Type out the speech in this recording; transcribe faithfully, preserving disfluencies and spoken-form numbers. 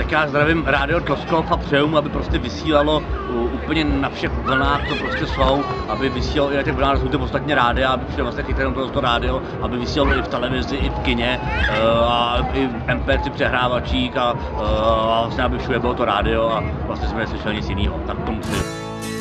Tak já zdravím Rádio Tloskov a přeju mu, aby prostě vysílalo uh, úplně na všech vlnách, co prostě jsou, aby vysílalo i na těch vlnách, jsou to ostatně rádia, aby všem vlastně chytali to, to rádio, aby vysílalo i v televizi, i v kině, uh, a i v em pé tři přehrávačích a, uh, a vlastně aby všude bylo to rádio a vlastně jsme neslyšeli nic jiného. Tak to musím.